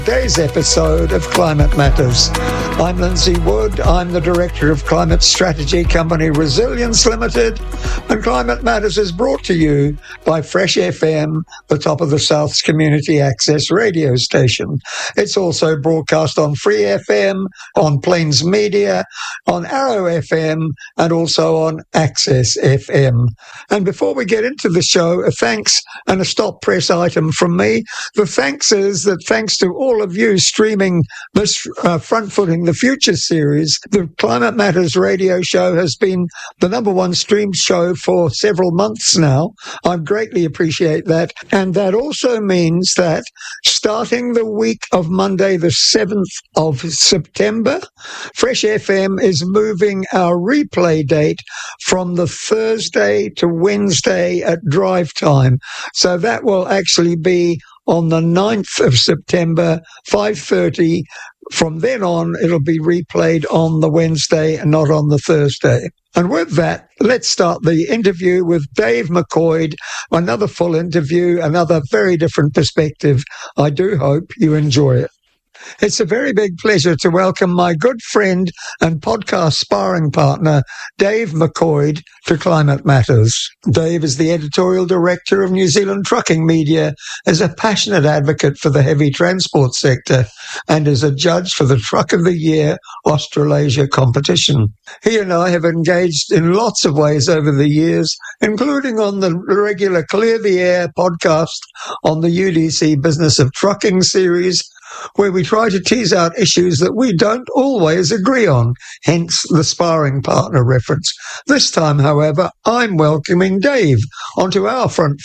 Today's episode of Climate Matters. I'm Lindsay Wood. I'm the Director of Climate Strategy Company Resilience Limited, and Climate Matters is brought to you by Fresh FM, the top of the South's community access radio station. It's also broadcast on Free FM, on Plains Media, on Arrow FM, and also on Access FM. And before we get into the show, a thanks and a stop press item from me. The thanks is that thanks to all of you streaming this Front-Footing the Future series, the Climate Matters radio show has been the number one streamed show for several months now. I greatly appreciate that. And that also means that starting the week of Monday, the 7th of September, Fresh FM is moving our replay date from the Thursday to Wednesday at drive time. So that will actually be on the 9th of September, 5:30. From then on, it'll be replayed on the Wednesday and not on the Thursday. And with that, let's start the interview with Dave McCoyd. Another full interview, another very different perspective. I do hope you enjoy it. It's a very big pleasure to welcome my good friend and podcast sparring partner, Dave McCoyd, to Climate Matters. Dave is the editorial director of New Zealand Trucking Media, is a passionate advocate for the heavy transport sector, and is a judge for the Truck of the Year Australasia competition. He and I have engaged in lots of ways over the years, including on the regular Clear the Air podcast on the UDC Business of Trucking series, where we try to tease out issues that we don't always agree on, hence the sparring partner reference. This time, however, I'm welcoming Dave onto our Front